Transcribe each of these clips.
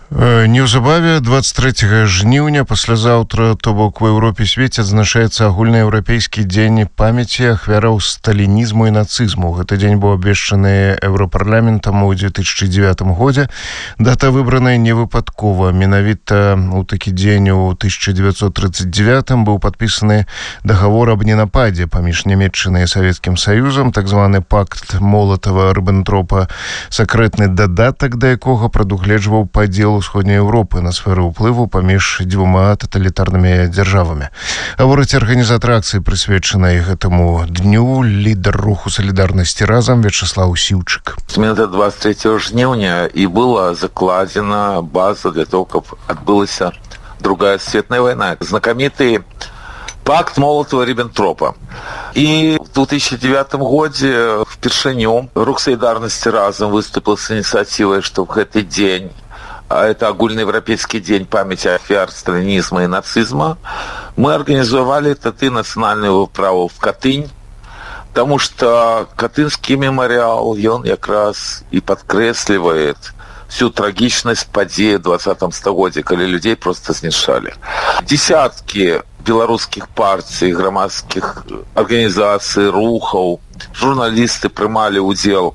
Неўзабаве 23 жніўня паслязаўтра, то бок у Еўропе і свеце адзначаецца агульнаеўрапейскі дзень памяці ахвяраў сталінізму і нацызму. Гэты дзень быў абвешчаны Еўропарламентам у 2009 годзе. Дата выбраная невыпадкова. Менавіта ў такі дзень у 1939 быў падпісаны дагавор аб ненападзе паміж Нямецчынай і Савецкім Саюзам, так званы пакт Молатава-Ріббентропа, сакрэтны дадатак да якога прадугледжваў падзел Усходняй Европы на сферу ўплыву паміж дзвюма таталітарнымі дзяржавамі. Гаворыць арганізатар акцыі, прысвечанай гэтаму дню, лідар руху салідарнасці разам Вячеслав Сіўчык. Именно 23 жніўня і была закладзена база для того, каб адбылася другая светная война. Знакомитый пакт Молотова-Риббентропа. И в 2009 году впершыню рух солидарности разом выступил с инициативой, что в этот день, а это огульноевропейский день памяти ахвяр сталинизма и нацизма, мы организовали таты национальную выправу в Катынь, потому что Катынский мемориал, он как раз и подкресливает всю трагичность подеи в 20 стагодзе, когда людей просто знішалі. Десятки белорусских партий, громадских организаций, рухов, журналисты прымалі удзел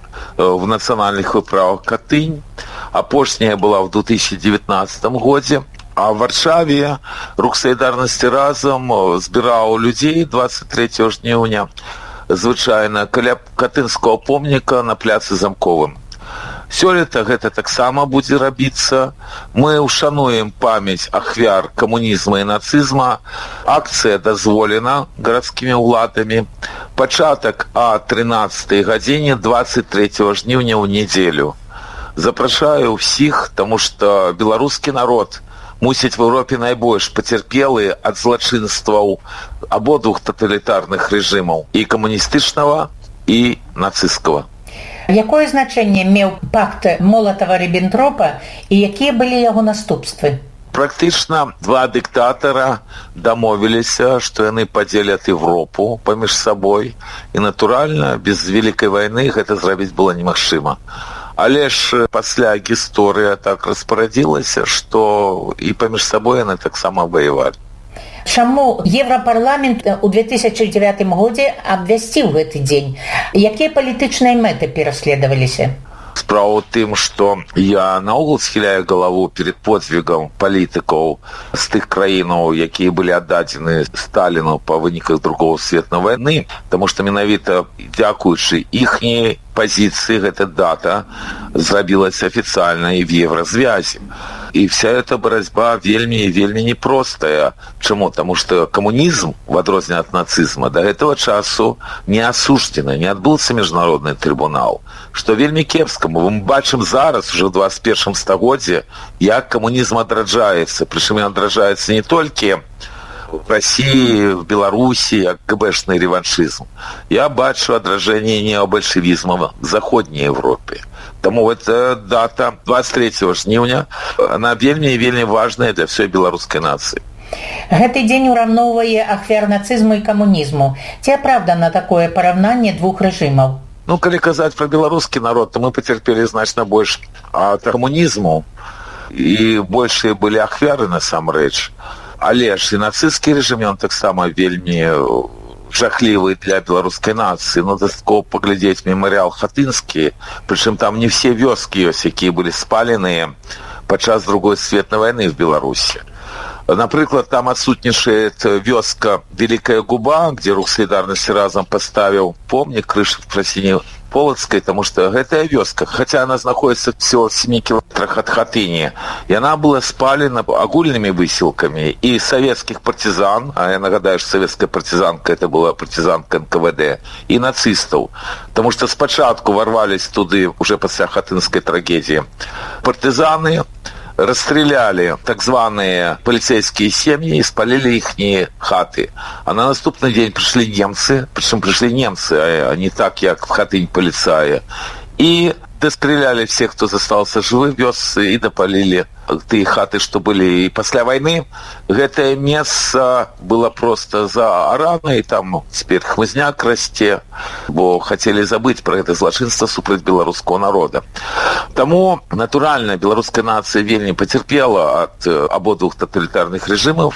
в национальных выправах Катынь. Апошняя была в 2019 году. А в Варшаве рух солидарности разом збіраў людей 23 жніўня звычайна каля Катынского помніка на пляцы Замковым. Сёлета гэта таксама будзе рабіцца. Мы ушануем памяць ахвяр камунізма і нацызма. Акцыя дазволена гарадскімі ўладамі. Пачатак о 13 гадзіне 23 жніўня ў нядзелю. Запрашаю всіх, тому што беларускі народ мусіць в Европе найбольш пацярпелы ад злачынстваў абодвух таталітарных рэжымаў, і камуністычнага, і нацысцкага. Якое значэнне меў пакт Молатава-Ріббентропа і якія былі яго наступствы? Практычна два дыктатара дамовіліся, што яны падзеляць Европу паміж сабой, і натуральна, без Вялікай вайны гэта зрабіць было немагчыма. Але ж пасля гісторыя так распарадзілася, што і паміж сабой яны таксама ваявалі. Чаму Еўрапарламент у 2009 годзе абвясціў гэты дзень? Якія палітычныя мэты пераследаваліся? Справа ў тым, што я наогул схіляю галаву перед подзвігам палітыкаў з тых краінаў, якія былі аддадзены Сталіну па выніках другой светнай вайны, таму што менавіта дзякуючы іхняй пазіцыі гэта дата зрабілася афіцыйна і в Евразвязи. И вся эта борьба вельми непростая. Чему? Потому что коммунизм, в отрозне от нацизма, до этого часу не осуждено, не отбылся международный трибунал. Что вельми кепскому. Мы бачим зараз, уже в 21 стагодзе, як коммунизм отраджается. Причем он отражается не только в России, в Беларуси, КГБшный реваншизм. Я бачу отражение необольшевизма в Заходней Европе. Тому эта дата 23 жніўня, она вельмі важная для всей беларускай нации. Гэты дзень ураўноўвае ахвяр нацызму і камунізму. Ці апраўдана такое параўнанне двух рэжымаў? Ну, калі казаць про беларускі народ, то мы пацярпелі значна больш ад камунізму, і большыя былі ахвяры насамрэч. Але ж і нацысцкі рэжым, ён таксама вельмі жахлівый для беларускай нации. Ну, дастаткова паглядзець мемарыял Хатынскі, прычым там не все вёскі ёсць, якія былі спаленыя падчас другой светнай вайны в Беларусі. Напрыклад, там адсутнічае вёска Великая Губа, где рух солидарности разом поставил помнік крыш в Красине Полоцкой, потому что гэтая вёска, хотя она находится всего в 7 километрах от Хатыни, и она была спалена агульными высылками и советских партизан, а я нагадаю, что советская партизанка, это была партизанка НКВД, и нацистов, потому что спочатку ворвались туды уже после Хатынской трагедии партизаны, расстреляли так званые полицейские семьи и спалили их хаты. А на наступный день пришли немцы, причем пришли немцы, а не так, как в Хатынь полицаи, и достреляли всех, кто застался живых, вёз, и допалили тыя хаты, што былі і пасля вайны, гэтае месца было проста заарана, і там цяпер хмызняк расце, бо хацелі забыць пра гэта злачынства супраць беларускага народа. Таму, натуральна, беларуская нацыя вельмі пацярпела ад абодвух таталітарных рэжымаў,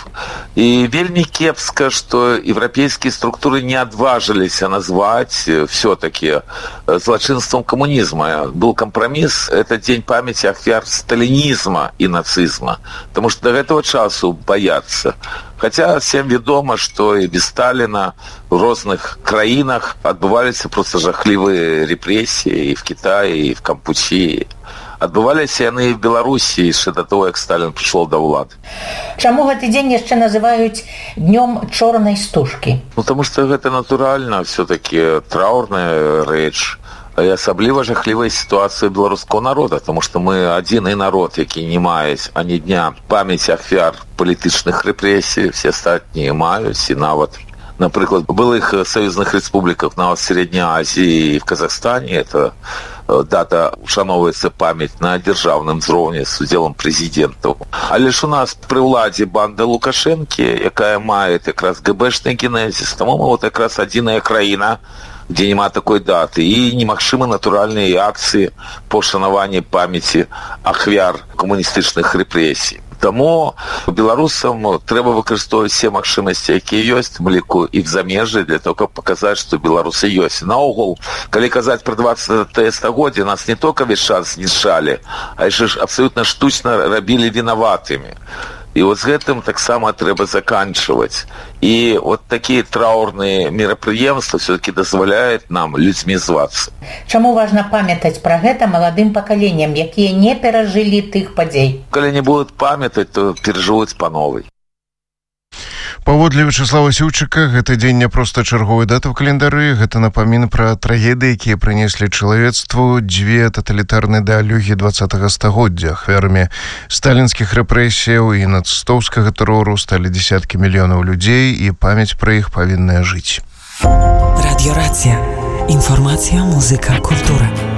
і вельмі кепска, што еўрапейскія структуры не адважыліся назваць все-таки злачынством коммунизма. Был компромисс, это день памяти ахвяр сталинизма и нацизма, потому что до этого часу боятся. Хотя всем вядома, что и без Сталина в розных краінах адбываліся просто жахлівыя рэпрэсіі і в Китае, і в Кампучі. Адбываліся яны і в Беларусі яшчэ да того, як Сталин пришел да ўлады. Чаму гэты дзень яшчэ называюць днём чорнай стужкі? Потому что гэта натуральна, все-таки траурная рэч. І асабліва жахлівая сітуацыя беларускага народа, тому што мы адзіны народ, які не маюць ані дня памяці ахвяр палітычных рэпрэсій, все астатнія маюць, і нават, напрыклад, в былых саюзных рэспубліках, нават в Сярэдняй Азіі і в Казахстане, это дата ушановваецца памяць на дзяржаўным узроўні з удзелам прэзідэнтаў. Але ж у нас пры ўладзе банда Лукашэнкі, якая мае якраз ГБшны генезіс, таму мы вот якраз адзіная краіна, где няма такой даты, і немагчымы натуральныя акцыі по шанаванні памяці ахвяр камуністычных рэпрэсій. Таму беларусам трэба выкарыстоўваць все магчымасці, якія ёсць, в ліку і в замежжы, для того, каб паказаць, што беларусы ёсць. Наогул, калі казаць пра 20-е стагоддзе, нас не толькі весь час знішчалі, а яшчэ ж абсалютна штучна рабілі вінаватымі. І вот з гэтым таксама трэба заканчивать. І вот такие траурные мерапрыемствы все-таки дазваляют нам людьми звацца. Чаму важна памятаць пра гэта маладым пакаленням, якія не перажылі тых падзей? Калі не будут памятаць, то перажывуць па новай. Паводле Вячеслава Сіўчыка, гэты дзень не проста чарговая дата ў календары, гэта напамін пра трагедыі, якія прынеслі чалавецтву дзве таталітарныя ідэалогіі 20-го стагоддзя. Ахвярамі сталінскіх рэпрэсіяў і нацыстоўскага тэрору сталі дзесяткі мільёнаў людзей, і памяць пра іх павінная жыць. Радіорацыя. Інфармацыя, музыка, культура.